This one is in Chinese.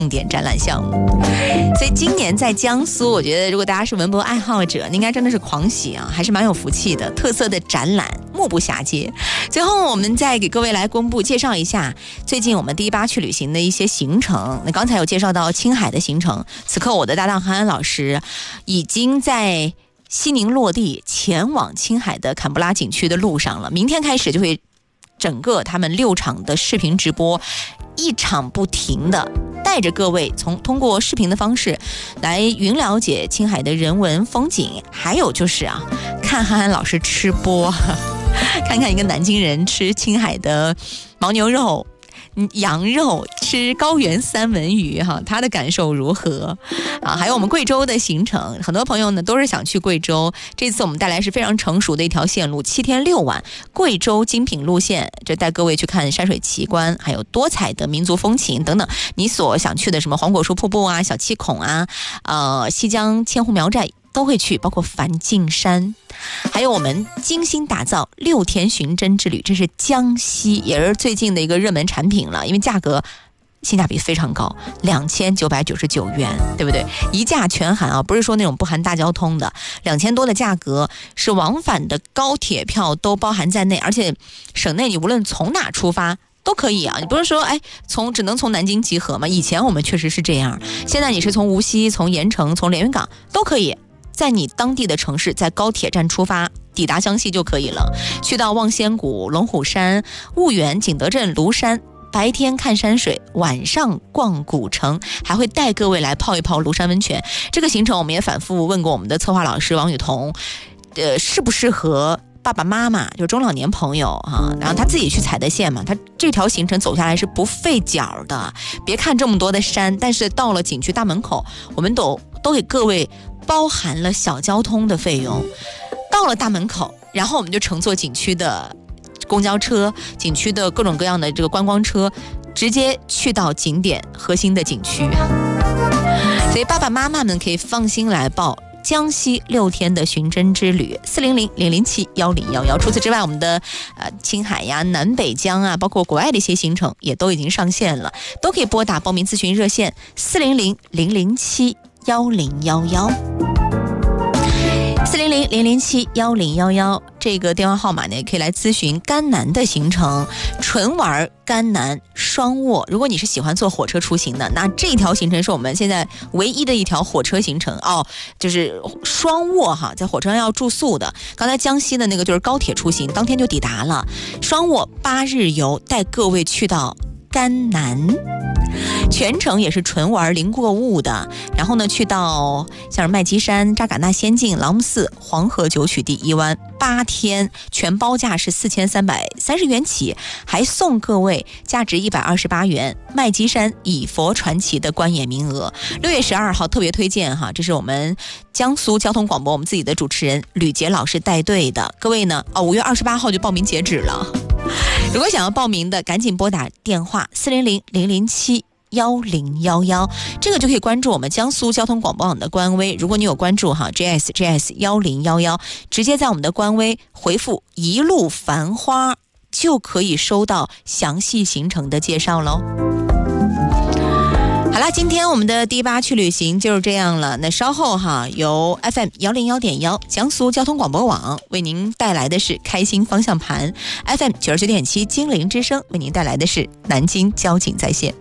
重点展览项目。所以今年在江苏，我觉得如果大家是文博爱好者，应该真的是狂喜啊，还是蛮有福气的。特色的展览目不暇接。最后我们再给各位来公布介绍一下最近我们第8去旅行的一些行程。那刚才有介绍到青海的行程，此刻我的搭档韩安老师已经在西宁落地，前往青海的坎布拉景区的路上了。明天开始就会整个他们6场的视频直播，一场不停的带着各位通过视频的方式来云了解青海的人文风景，还有就是看韩寒老师吃播，看看一个南京人吃青海的牦牛肉、羊肉，吃高原三文鱼他的感受如何还有我们贵州的行程，很多朋友呢都是想去贵州，这次我们带来是非常成熟的一条线路，7天6晚贵州精品路线，这带各位去看山水奇观，还有多彩的民族风情等等，你所想去的什么黄果树瀑布小七孔西江千户苗寨都会去，包括梵净山，还有我们精心打造6天寻真之旅，这是江西，也是最近的一个热门产品了，因为价格性价比非常高，2999元，对不对？一价全含不是说那种不含大交通的，2000多的价格是往返的高铁票都包含在内，而且省内你无论从哪出发都可以你不是说只能从南京集合吗？以前我们确实是这样，现在你是从无锡、从盐城、从连云港都可以，在你当地的城市在高铁站出发，抵达江西就可以了。去到望仙谷、龙虎山、婺源、景德镇、庐山，白天看山水，晚上逛古城，还会带各位来泡一泡庐山温泉。这个行程我们也反复问过我们的策划老师王雨桐，适不适合爸爸妈妈，就中老年朋友然后他自己去踩的线嘛，他这条行程走下来是不费脚的。别看这么多的山，但是到了景区大门口，我们都给各位包含了小交通的费用。到了大门口，然后我们就乘坐景区的公交车，景区的各种各样的这个观光车，直接去到景点核心的景区。所以爸爸妈妈们可以放心来报江西6天的寻真之旅，400-007-1011。除此之外，我们的青海南北疆包括国外的一些行程也都已经上线了，都可以拨打报名咨询热线400-007-1011。400-007-1011这个电话号码呢，也可以来咨询甘南的行程，纯玩甘南双卧。如果你是喜欢坐火车出行的，那这条行程是我们现在唯一的一条火车行程就是双卧在火车上要住宿的。刚才江西的那个就是高铁出行，当天就抵达了，双卧8日游，带各位去到甘南。全程也是纯玩零过雾的，然后呢去到像是麦积山、扎尕那仙境、朗姆寺、黄河九曲第一湾，8天全包价是4330元起，还送各位价值128元麦积山以佛传奇的观演名额。6月12号特别推荐这是我们江苏交通广播我们自己的主持人吕杰老师带队的，各位呢5月28号就报名截止了。如果想要报名的，赶紧拨打电话400-007-1011，这个就可以关注我们江苏交通广播网的官微。如果你有关注JS 1011，直接在我们的官微回复一路繁花，就可以收到详细行程的介绍咯。好了，今天我们的第8去旅行就是这样了。那稍后由 FM 101.1江苏交通广播网为您带来的是开心方向盘， FM 99.7精灵之声为您带来的是南京交警在线。